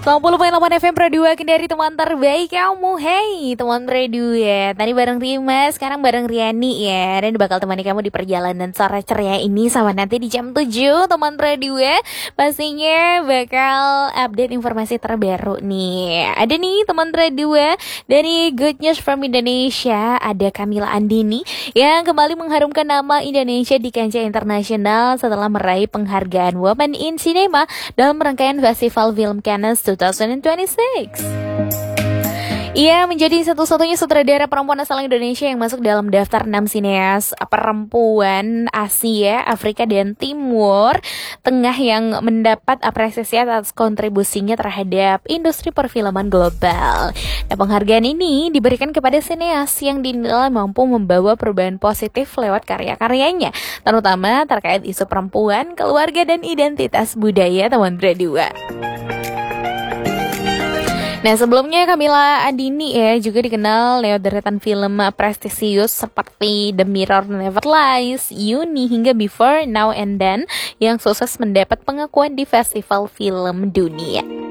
90,8 FM Pro 2 dari teman terbaik kamu. Hey teman Pro 2, tadi bareng Rima, sekarang bareng Riani ya. Dan bakal temani kamu di perjalanan sore ceria ini sama nanti di jam 7 teman Pro 2. Pastinya bakal update informasi terbaru nih. Ada nih teman Pro 2 dari Good News from Indonesia. Ada Camilla Andini yang kembali mengharumkan nama Indonesia di kancah internasional setelah meraih penghargaan Women in Cinema dalam rangkaian Festival Film Cannes 2026. Ia menjadi satu-satunya sutradara perempuan asal Indonesia yang masuk dalam daftar 6 sineas perempuan Asia, Afrika, dan Timur Tengah yang mendapat apresiasi atas kontribusinya terhadap industri perfilman global. Nah, penghargaan ini diberikan kepada sineas yang dinilai mampu membawa perubahan positif lewat karya-karyanya, terutama terkait isu perempuan, keluarga, dan identitas budaya teman berdua. Nah, sebelumnya Camilla Andini ya juga dikenal lewat deretan film prestisius seperti The Mirror Never Lies, Uni, hingga Before, Now and Then yang sukses mendapat pengakuan di festival film dunia.